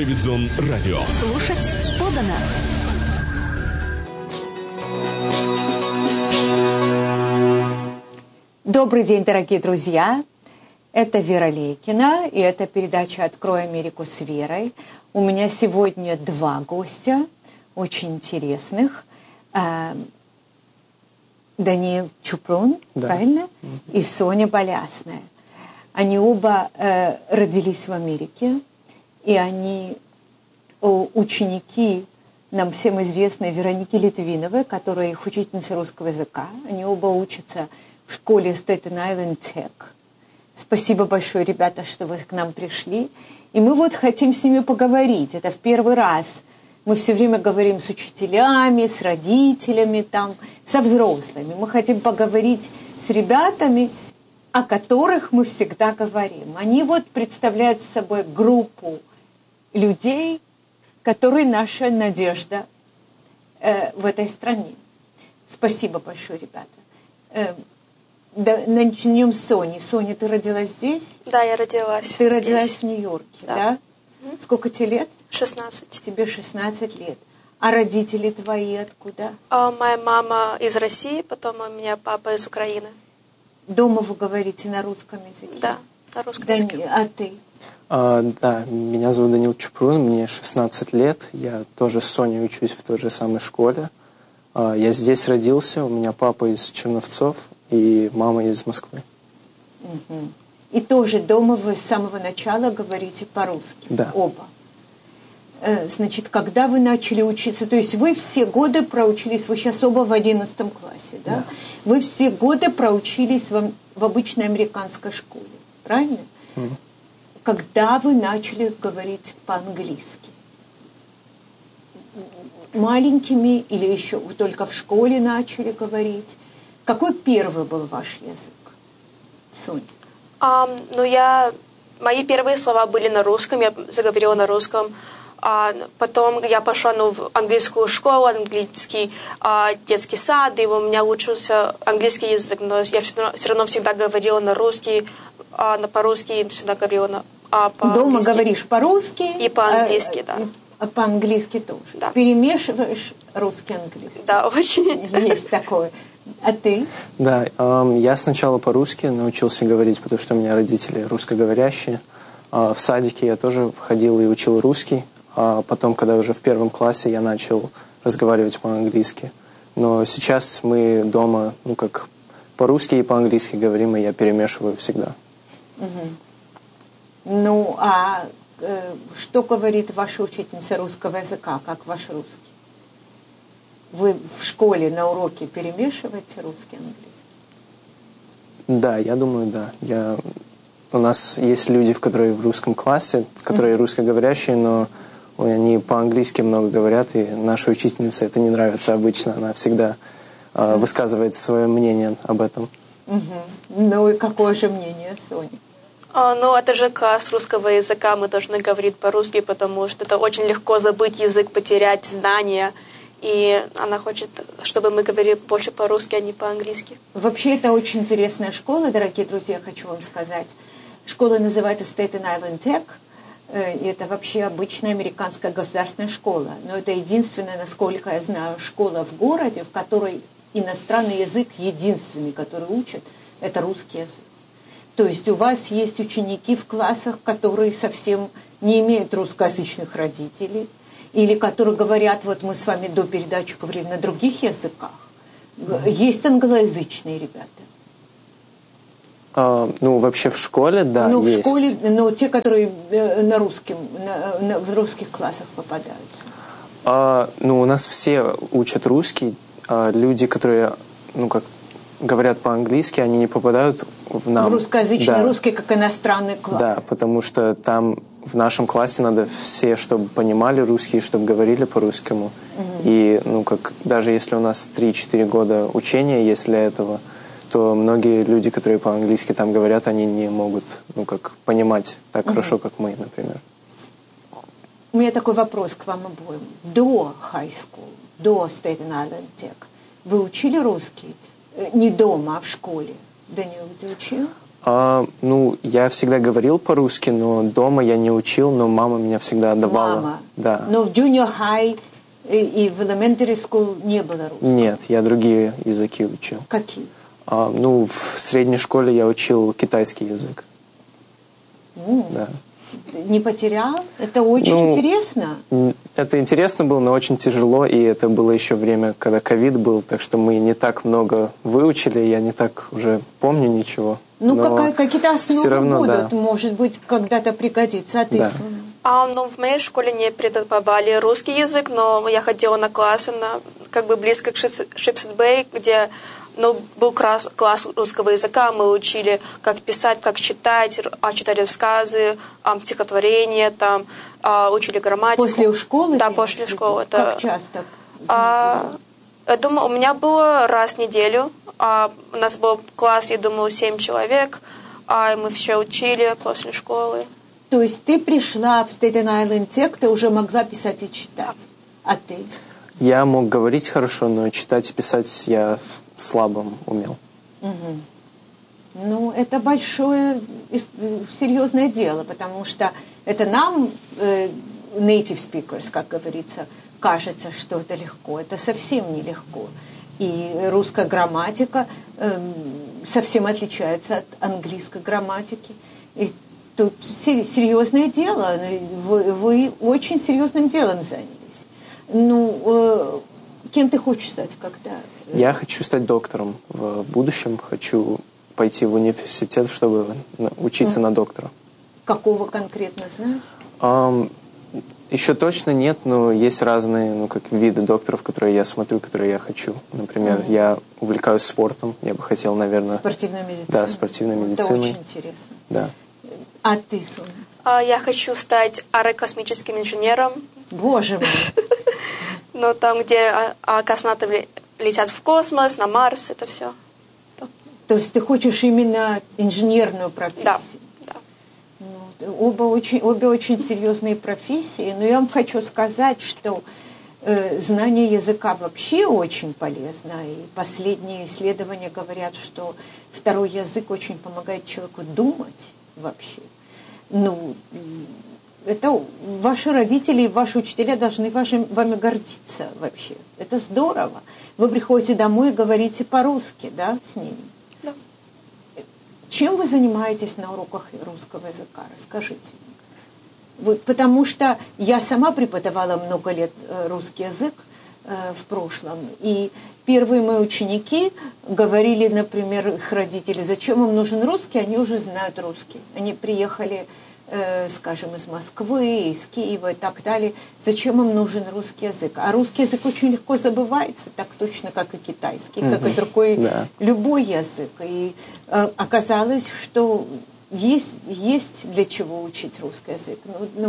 Телевизион радио. Слушать подано. Добрый день, дорогие друзья. Это Вера Лейкина, и это передача «Открой Америку с Верой». У меня сегодня два гостя, очень интересных. Даниил Чупрун, да. Правильно? И Соня Болясная. Они оба родились в Америке, и они ученики нам всем известной Вероники Литвиновой, которая их учительница русского языка. Они оба учатся в школе Staten Island Tech. Спасибо большое, ребята, что вы к нам пришли. И мы вот хотим с ними поговорить. Это в первый раз. Мы все время говорим с учителями, с родителями, там, со взрослыми. Мы хотим поговорить с ребятами, о которых мы всегда говорим. Они вот представляют собой группу людей, которые наша надежда в этой стране. Спасибо большое, ребята. Начнем с Сони. Соня, ты родилась здесь? Да, я родилась Ты родилась в Нью-Йорке, да? Сколько тебе лет? 16. Тебе 16 лет. А родители твои откуда? Моя мама из России, потом у меня папа из Украины. Дома вы говорите на русском языке? Да, на русском языке. А ты? Да, меня зовут Даниил Чупрун, мне 16 лет. Я тоже с Соней учусь в той же самой школе. Я здесь родился, у меня папа из Черновцов и мама из Москвы. Угу. И тоже дома вы с самого начала говорите по-русски? Да. Оба. Значит, когда вы начали учиться, то есть вы все годы проучились, вы сейчас оба в 11 классе, да? Да. Вы все годы проучились в обычной американской школе, правильно? Mm. Когда вы начали говорить по-английски? Маленькими или еще только в школе начали говорить? Какой первый был ваш язык, Соня? Мои первые слова были на русском, я заговорила на русском. Потом я пошла в английскую школу, английский детский сад, и у меня учился английский язык, но я все равно всегда говорила на русский, по-русски всегда говорила по-английски. Дома говоришь по-русски? И по-английски, да. По-английски тоже? Да. Перемешиваешь русский и английский? Да, очень. Есть такое. А ты? Да, я сначала по-русски научился говорить, потому что у меня родители русскоговорящие. В садике я тоже ходил и учил русский. А потом, когда уже в первом классе, я начал разговаривать по-английски. Но сейчас мы дома, как по-русски и по-английски говорим, и я перемешиваю всегда. Угу. Что говорит ваша учительница русского языка, как ваш русский? Вы в школе на уроке перемешиваете русский и английский? Да, я думаю, да. У нас есть люди, которые в русском классе, которые русскоговорящие, но они по-английски много говорят, и наша учительница это не нравится обычно. Она всегда высказывает свое мнение об этом. Ну и какое же мнение, Соня? Это же класс русского языка, мы должны говорить по-русски, потому что это очень легко забыть язык, потерять знания. И она хочет, чтобы мы говорили больше по-русски, а не по-английски. Вообще, это очень интересная школа, дорогие друзья, хочу вам сказать. Школа называется Staten Island Tech. И это вообще обычная американская государственная школа. Но это единственная, насколько я знаю, школа в городе, в которой иностранный язык единственный, который учат, это русский язык. То есть у вас есть ученики в классах, которые совсем не имеют русскоязычных родителей, или которые говорят, вот мы с вами до передачи говорили на других языках. Есть англоязычные ребята. Вообще в школе, да, есть. В школе, но те, которые в русских классах попадаются. У нас все учат русский. Люди, которые, говорят по-английски, они не попадают в нам. В русскоязычный русский, как иностранный класс. Да, потому что там в нашем классе надо все, чтобы понимали русский, чтобы говорили по-русскому. И, даже если у нас 3-4 года учения есть для этого, то многие люди, которые по-английски там говорят, они не могут, понимать так хорошо, как мы, например. У меня такой вопрос к вам обоим. До high school, до Staten Island Tech, вы учили русский? Не дома, а в школе? Даниил, ты учил? Ну, я всегда говорил по-русски, но дома я не учил, но мама меня всегда отдавала. Мама. Да. Но в junior high и в elementary school не было русского? Нет, я другие языки учил. Какие? Ну, в средней школе я учил китайский язык. Да. Не потерял? Это очень интересно. Это интересно было, но очень тяжело, и это было еще время, когда ковид был, так что мы не так много выучили, я не так уже помню ничего. Ну, какие-то основы равно, будут, да. Может быть, когда-то пригодится. А ты, Да. Соня? В моей школе не преподавали русский язык, но я ходила на классы, близко к Шипсет-Бэй, где был класс русского языка, мы учили, как писать, как читать, читали рассказы, стихотворения, учили грамматику. После школы? Да, после школы. Как часто? Я думаю, у меня было раз в неделю. У нас был класс, я думаю, 7 человек, и мы все учили после школы. То есть ты пришла в Стейтен-Айленд Тек, ты уже могла писать и читать. А ты? Я мог говорить хорошо, но читать и писать я слабо умел. Ну, это большое, серьезное дело, потому что это нам, native speakers, как говорится, кажется, что это легко. Это совсем нелегко. И русская грамматика совсем отличается от английской грамматики. И тут серьезное дело. Вы очень серьезным делом занялись. Ну, кем ты хочешь стать, когда? Я хочу стать доктором в будущем. Хочу пойти в университет, чтобы учиться на доктора. Какого конкретно, знаешь? Еще точно нет, но есть разные, как виды докторов, которые я смотрю, которые я хочу. Например, я увлекаюсь спортом. Я бы хотел, наверное... Спортивной медициной. Да, спортивной медициной. Это очень интересно. Да. А ты, Соня? Я хочу стать аэрокосмическим инженером. Боже мой! Там, где космонавты летят в космос, на Марс, это все. То есть ты хочешь именно инженерную профессию? Да. Обе очень серьезные профессии, но я вам хочу сказать, что знание языка вообще очень полезно, и последние исследования говорят, что второй язык очень помогает человеку думать вообще. Это ваши родители и ваши учителя должны вами гордиться вообще. Это здорово. Вы приходите домой и говорите по-русски, да, с ними? Да. Чем вы занимаетесь на уроках русского языка? Расскажите мне. Потому что я сама преподавала много лет русский язык в прошлом, и первые мои ученики говорили, например, их родители, зачем им нужен русский, они уже знают русский. Они приехали, скажем, из Москвы, из Киева и так далее. Зачем им нужен русский язык? А русский язык очень легко забывается, так точно, как и китайский, как и другой, любой язык. И оказалось, что есть для чего учить русский язык.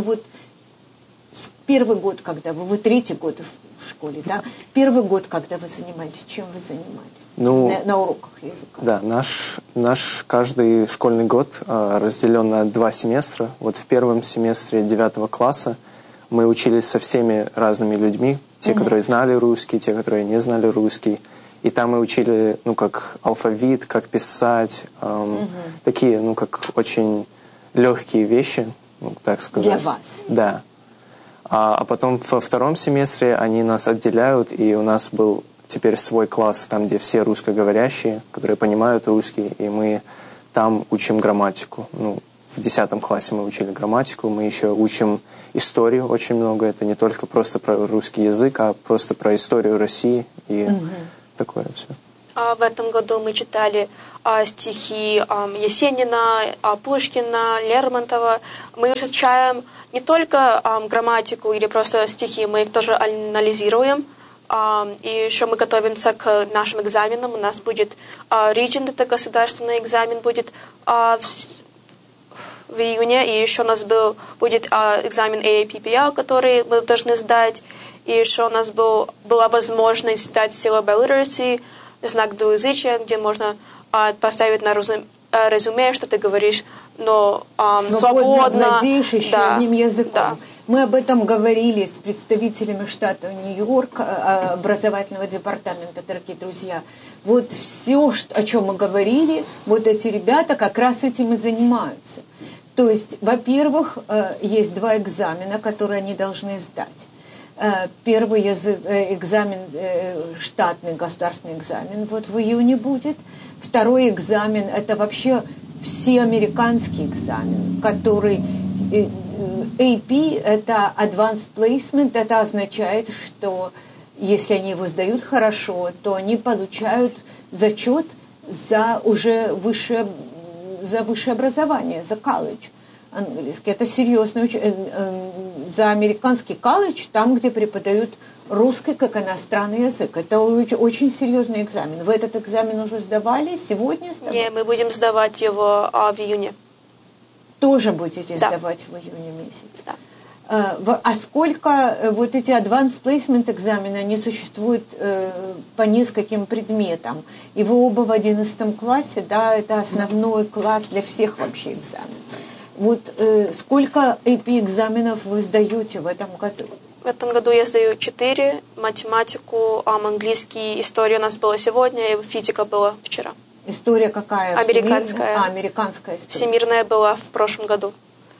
Первый год, когда вы третий год в школе, да? Первый год, когда вы занимались, чем вы занимались на уроках языка? Да, наш каждый школьный год разделен на 2 семестра. Вот в первом семестре 9 класса мы учились со всеми разными людьми, те, которые знали русский, те, которые не знали русский. И там мы учили, как алфавит, как писать, такие, как очень легкие вещи, так сказать. Для вас? Да. А потом во втором семестре они нас отделяют, и у нас был теперь свой класс, там, где все русскоговорящие, которые понимают русский, и мы там учим грамматику. В 10 классе мы учили грамматику, мы еще учим историю очень много. Это не только просто про русский язык, а просто про историю России и такое все. В этом году мы читали стихи Есенина, Пушкина, Лермонтова. Мы изучаем не только грамматику или просто стихи, мы их тоже анализируем. И еще мы готовимся к нашим экзаменам. У нас будет Regent, это государственный экзамен, будет в июне. И еще у нас будет экзамен AAPPL, который мы должны сдать. И еще у нас была возможность сдать Syllable Literacy, знак двуязычия, где можно поставить на резюме, что ты говоришь, но свободно владеешь еще одним языком. Да. Мы об этом говорили с представителями штата Нью-Йорк, образовательного департамента, дорогие друзья. Вот все, о чем мы говорили, вот эти ребята как раз этим и занимаются. То есть, во-первых, есть 2 экзамена, которые они должны сдать. Первый экзамен, штатный государственный экзамен, вот в июне будет. Второй экзамен, это вообще всеамериканский экзамен, который... AP – это Advanced Placement, это означает, что если они его сдают хорошо, то они получают зачет за уже высшее образование, за колледж английский. Это серьезно. За американский колледж, там, где преподают русский как иностранный язык. Это очень серьезный экзамен. Вы этот экзамен уже сдавали? Сегодня сдавали? Нет, мы будем сдавать его в июне. Тоже будете сдавать в июне месяце? Да. А сколько вот эти advanced placement экзамены, они существуют по нескольким предметам? И вы оба в 11 классе, да, это основной класс для всех вообще экзаменов. Вот сколько AP экзаменов вы сдаете в этом году? В этом году я сдаю 4, математику, английский, история у нас была сегодня, и физика была вчера. История какая? Американская. Американская история. Всемирная была в прошлом году.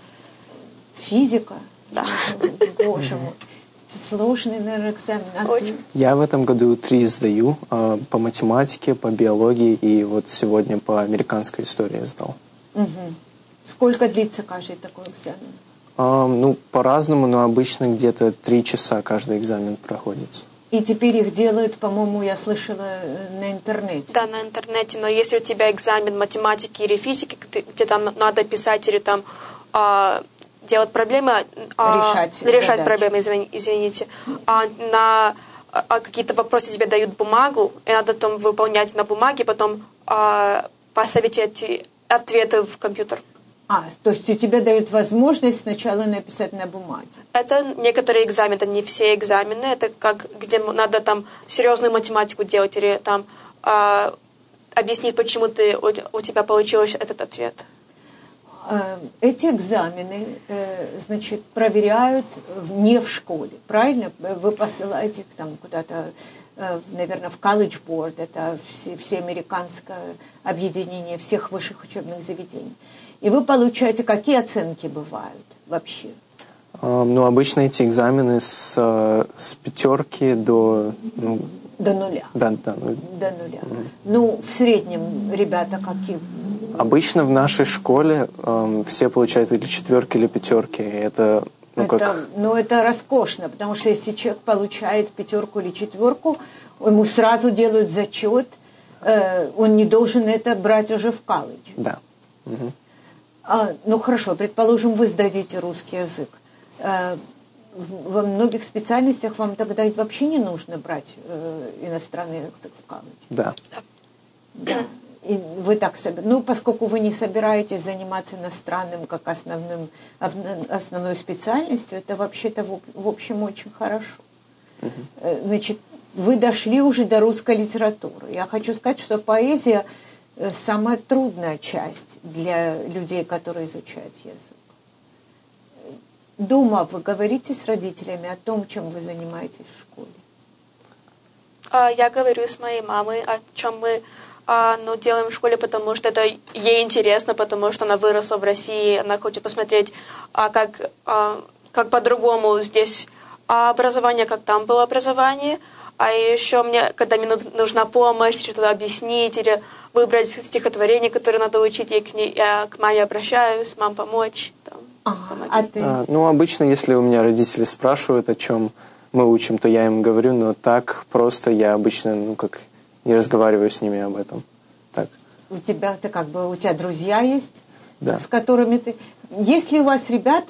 Физика? Да. Боже мой. Сложный, наверное, экзамен. Я в этом году 3 сдаю по математике, по биологии, и вот сегодня по американской истории сдал. Угу. Сколько длится каждый такой экзамен? Ну, по-разному, но обычно где-то 3 часа каждый экзамен проходится. И теперь их делают, по-моему, я слышала, на интернете. Да, на интернете, но если у тебя экзамен математики или физики, где там надо писать или там делать проблемы, решать проблемы, извините, на какие-то вопросы тебе дают бумагу, и надо там выполнять на бумаге, потом поставить эти ответы в компьютер. То есть у тебя дают возможность сначала написать на бумаге. Это некоторые экзамены, это не все экзамены, это как где надо там серьезную математику делать или там объяснить, почему у тебя получился этот ответ. Эти экзамены, значит, проверяют не в школе, правильно? Вы посылаете их там куда-то, наверное, в College Board, это всеамериканское объединение всех высших учебных заведений. И вы получаете, какие оценки бывают вообще? Ну, обычно эти экзамены с 5 до... До 0. Да. До 0. Ну, в среднем ребята какие? Обычно в нашей школе все получают или 4 или 5. Это, это роскошно, потому что если человек получает 5 или 4, ему сразу делают зачет, он не должен это брать уже в колледже. Да. Угу. Ну хорошо, предположим, вы сдадите русский язык. Во многих специальностях вам тогда вообще не нужно брать иностранный язык в колледже. Да. Да. И вы так поскольку вы не собираетесь заниматься иностранным как основной специальностью, это вообще-то в общем очень хорошо. Значит, вы дошли уже до русской литературы. Я хочу сказать, что поэзия самая трудная часть для людей, которые изучают язык. Дома вы говорите с родителями о том, чем вы занимаетесь в школе? Я говорю с моей мамой, о чем мы делаем в школе, потому что это ей интересно, потому что она выросла в России, она хочет посмотреть, как по-другому здесь образование, как там было образование. А еще когда мне нужна помощь, что-то объяснить или выбрать стихотворение, которое надо учить, я к маме обращаюсь, мам, помочь. А ты? Обычно, если у меня родители спрашивают, о чем мы учим, то я им говорю, но так просто я обычно, не разговариваю с ними об этом. Так. У тебя друзья есть, да, с которыми ты... Если у вас ребята,